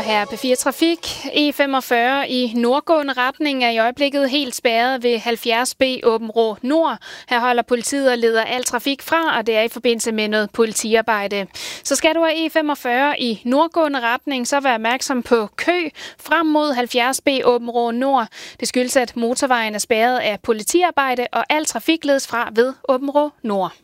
her er P4 Trafik. E45 i nordgående retning er i øjeblikket helt spærret ved 70B Åbenrå Nord. Her holder politiet og leder al trafik fra, og det er i forbindelse med noget politiarbejde. Så skal du have E45 i nordgående retning, så vær opmærksom på kø frem mod 70B Åbenrå Nord. Det skyldes, at motorvejen er spærret af politiarbejde, og al trafik ledes fra ved Åbenrå Nord.